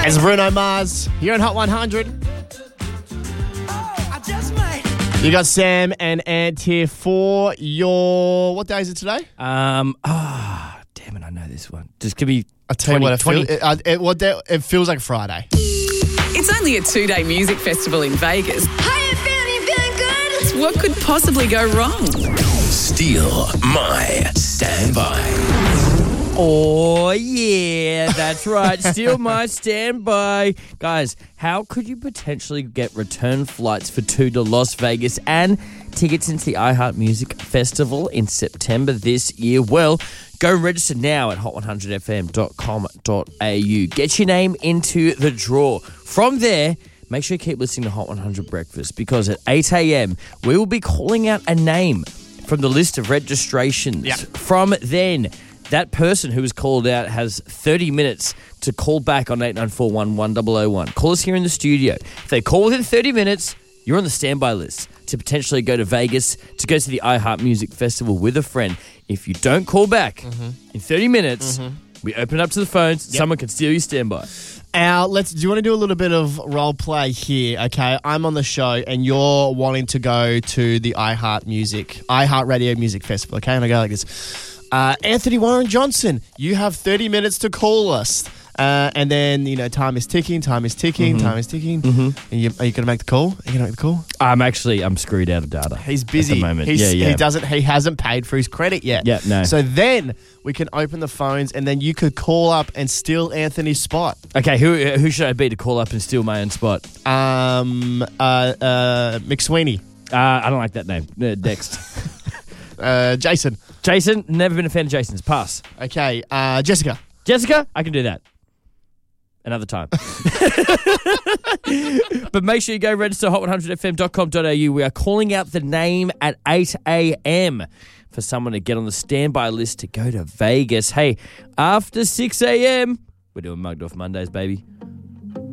It's Bruno Mars here on Hot 100. You got Sam and Ant here for your... What day is it today? Damn it, I know this one. Just give me... I'll tell you what, it feels like Friday. It's only a 2-day music festival in Vegas. Hiya, fam, you feeling good? So what could possibly go wrong? Steal my standby. Oh, yeah, that's right. Steal my standby. Guys, how could you potentially get return flights for two to Las Vegas and tickets into the iHeart Music Festival in September this year? Well, go register now at hot100fm.com.au. Get your name into the draw. From there, make sure you keep listening to Hot 100 Breakfast because at 8 a.m, we will be calling out a name from the list of registrations. Yep. From then, that person who was called out has 30 minutes to call back on 8941-1001. Call us here in the studio. If they call within 30 minutes, you're on the standby list to potentially go to Vegas to go to the iHeart Music Festival with a friend. If you don't call back in 30 minutes, we open it up to the phones. Yep. Someone can steal your standby. Do you want to do a little bit of role play here? Okay, I'm on the show and you're wanting to go to the iHeart Radio Music Festival. Okay, and I go like this. Anthony Warren Johnson, you have 30 minutes to call us. And then, time is ticking. And are you going to make the call? I'm screwed out of data. He's busy. At the moment. He hasn't paid for his credit yet. Yeah, no. So then we can open the phones and then you could call up and steal Anthony's spot. Okay, who should I be to call up and steal my own spot? McSweeney. I don't like that name. Next. Jason. Jason, never been a fan of Jason's. Pass. Okay, Jessica. Jessica, I can do that. Another time. But make sure you go register hot100fm.com.au. We are calling out the name at 8 a.m. for someone to get on the standby list to go to Vegas. Hey, after 6 a.m, we're doing Mugged Off Mondays, baby.